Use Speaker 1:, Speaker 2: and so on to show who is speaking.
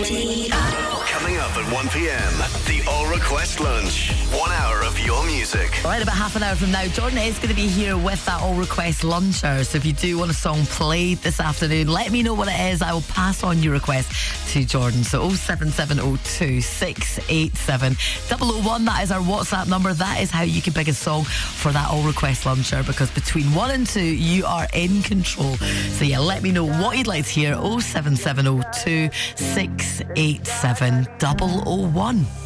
Speaker 1: Coming up at 1 p.m, the All Request Lunch. 1 hour of your music.
Speaker 2: Right, about half an hour from now, Jordan is going to be here with that All Request Luncher. So if you do want a song played this afternoon, let me know what it is. I will pass on your request to Jordan. So 07702 687 001, that is our WhatsApp number. That is how you can pick a song for that All Request Luncher, because between 1 and 2 you are in control. So yeah, let me know what you'd like to hear. 07702 687 001.